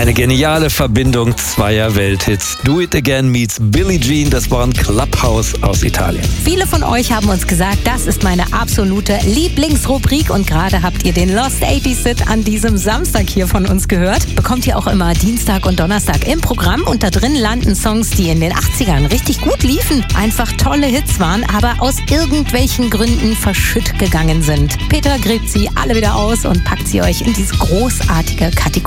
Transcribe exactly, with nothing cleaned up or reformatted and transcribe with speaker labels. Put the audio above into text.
Speaker 1: Eine geniale Verbindung zweier Welthits. Do It Again meets Billie Jean, das war ein Clubhouse aus Italien.
Speaker 2: Viele von euch haben uns gesagt, das ist meine absolute Lieblingsrubrik und gerade habt ihr den Lost achtziger an diesem Samstag hier von uns gehört. Bekommt ihr auch immer Dienstag und Donnerstag im Programm und da drin landen Songs, die in den achtzigern richtig gut liefen, einfach tolle Hits waren, aber aus irgendwelchen Gründen verschütt gegangen sind. Peter gräbt sie alle wieder aus und packt sie euch in diese großartige Kategorie.